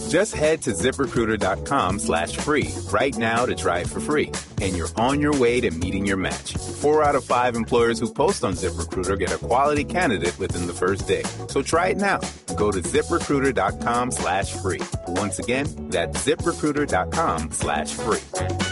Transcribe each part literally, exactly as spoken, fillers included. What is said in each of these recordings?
Just head to ZipRecruiter.com slash free right now to try it for free. And you're on your way to meeting your match. Four out of five employers who post on ZipRecruiter get a quality candidate within the first day. So try it now. Go to ZipRecruiter.com slash free. Once again, that's ZipRecruiter.com slash free.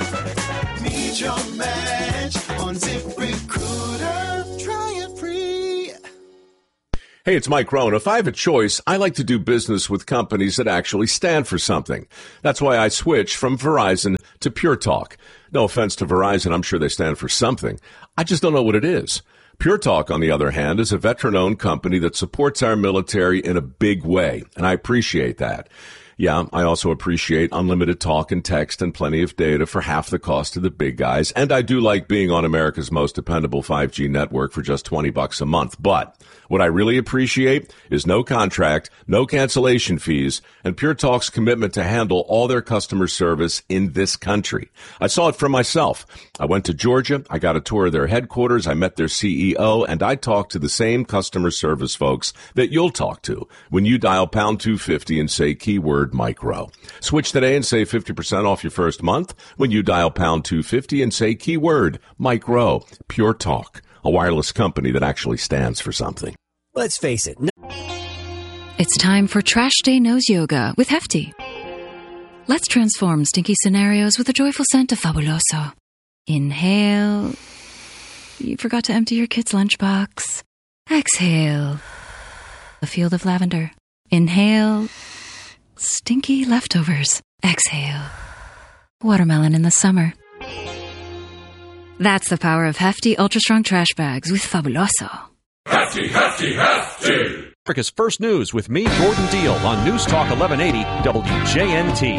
Meet your match on ZipRecruiter. Try it free. Hey, it's Mike Rohn. If I have a choice, I like to do business with companies that actually stand for something. That's why I switched from Verizon to Pure Talk. No offense to Verizon, I'm sure they stand for something. I just don't know what it is. Pure Talk, on the other hand, is a veteran-owned company that supports our military in a big way, and I appreciate that. Yeah, I also appreciate unlimited talk and text and plenty of data for half the cost of the big guys. And I do like being on America's most dependable five G network for just twenty bucks a month. But what I really appreciate is no contract, no cancellation fees, and Pure Talk's commitment to handle all their customer service in this country. I saw it for myself. I went to Georgia. I got a tour of their headquarters. I met their C E O, and I talked to the same customer service folks that you'll talk to when you dial pound two fifty and say keyword Micro. Switch today and save fifty percent off your first month when you dial pound two fifty and say keyword Micro. Pure Talk, a wireless company that actually stands for something. Let's face it. No- It's time for Trash Day Nose Yoga with Hefty. Let's transform stinky scenarios with a joyful scent of Fabuloso. Inhale. You forgot to empty your kid's lunchbox. Exhale. A field of lavender. Inhale. Stinky leftovers. Exhale. Watermelon in the summer. That's the power of Hefty Ultra Strong Trash Bags with Fabuloso. Hefty, Hefty, Hefty! America's First News with me, Gordon Deal, on News Talk eleven eighty W J N T.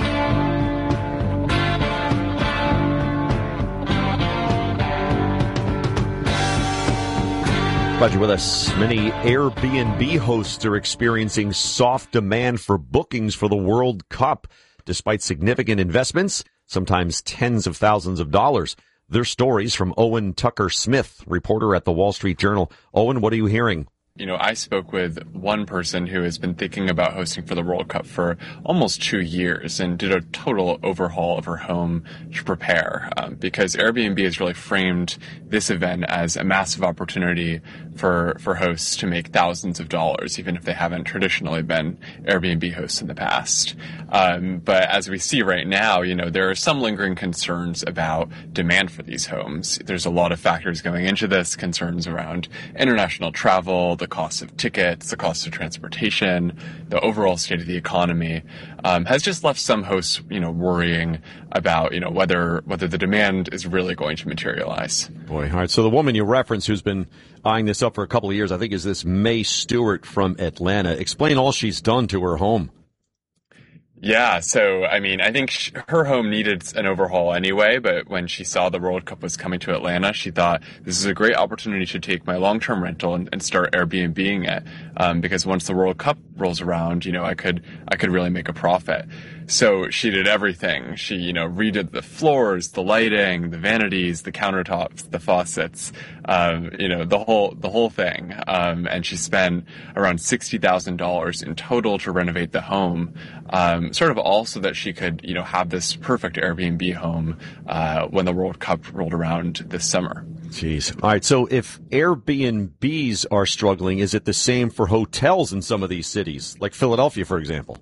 Glad you're with us. Many Airbnb hosts are experiencing soft demand for bookings for the World Cup, despite significant investments, sometimes tens of thousands of dollars. Their stories from Owen Tucker-Smith, reporter at the Wall Street Journal. Owen, what are you hearing? You know, I spoke with one person who has been thinking about hosting for the World Cup for almost two years and did a total overhaul of her home to prepare um, because Airbnb has really framed this event as a massive opportunity for, for hosts to make thousands of dollars, even if they haven't traditionally been Airbnb hosts in the past. Um, but as we see right now, you know, there are some lingering concerns about demand for these homes. There's a lot of factors going into this, concerns around international travel, the cost of tickets, the cost of transportation, the overall state of the economy, um, has just left some hosts, you know, worrying about, you know, whether whether the demand is really going to materialize. Boy, all right. So the woman you referenced who's been eyeing this up for a couple of years, I think, is this May Stewart from Atlanta. Explain all she's done to her home. Yeah, so, I mean, I think sh- her home needed an overhaul anyway, but when she saw the World Cup was coming to Atlanta, she thought, this is a great opportunity to take my long-term rental and, and start Airbnb-ing it, um, because once the World Cup rolls around, you know, I could, I could really make a profit. So she did everything. She, you know, redid the floors, the lighting, the vanities, the countertops, the faucets, um, you know, the whole, the whole thing. Um, and she spent around sixty thousand dollars in total to renovate the home, um, sort of all so that she could, you know, have this perfect Airbnb home, uh, when the World Cup rolled around this summer. Jeez. All right. So if Airbnbs are struggling, is it the same for hotels in some of these cities, like Philadelphia, for example?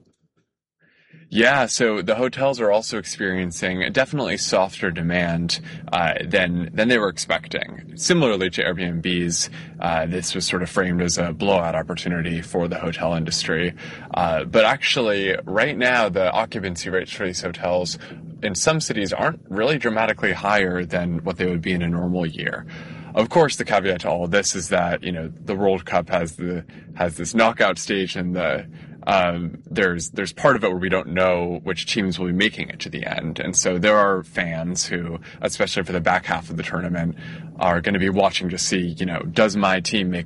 Yeah, so the hotels are also experiencing definitely softer demand uh, than than they were expecting. Similarly to Airbnbs, uh, this was sort of framed as a blowout opportunity for the hotel industry. Uh, but actually, right now, the occupancy rates for these hotels in some cities aren't really dramatically higher than what they would be in a normal year. Of course, the caveat to all of this is that, you know, the World Cup has the has this knockout stage, and the Um, there's there's part of it where we don't know which teams will be making it to the end. And so there are fans who, especially for the back half of the tournament, are going to be watching to see, you know, does my team make it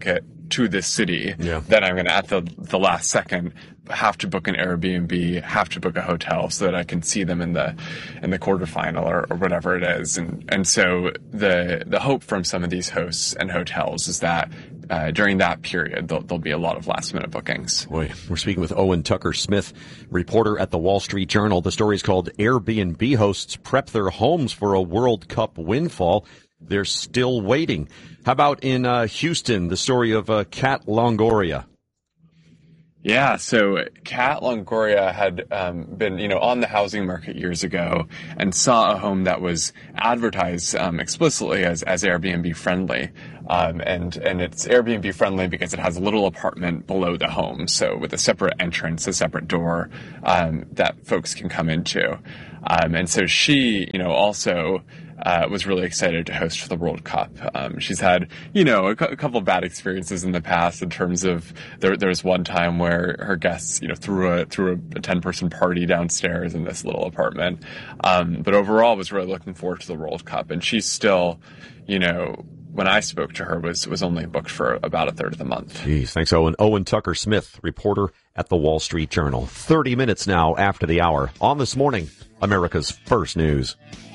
to this city, yeah. then I'm going to, at the, the last second, have to book an Airbnb, have to book a hotel so that I can see them in the in the quarterfinal or, or whatever it is. And and so the the hope from some of these hosts and hotels is that uh, during that period there'll, there'll be a lot of last minute bookings. Boy, we're speaking with Owen Tucker-Smith, reporter at the Wall Street Journal. The story is called Airbnb Hosts Prep Their Homes for a World Cup Windfall. They're still waiting. How about in uh, Houston, the story of uh, Kat Longoria? Yeah, so Kat Longoria had um, been, you know, on the housing market years ago and saw a home that was advertised um, explicitly as, as Airbnb friendly. Um, and, and it's Airbnb friendly because it has a little apartment below the home. So with a separate entrance, a separate door um, that folks can come into. Um, and so she, you know, also Uh, was really excited to host for the World Cup. Um, she's had, you know, a, a couple of bad experiences in the past in terms of there, there was one time where her guests, you know, threw a threw a ten person party downstairs in this little apartment. Um, but overall, was really looking forward to the World Cup, and she's still, you know, when I spoke to her, was was only booked for about a third of the month. Jeez, thanks, Owen. Owen Tucker-Smith, reporter at the Wall Street Journal. Thirty minutes now after the hour on This Morning, America's First News.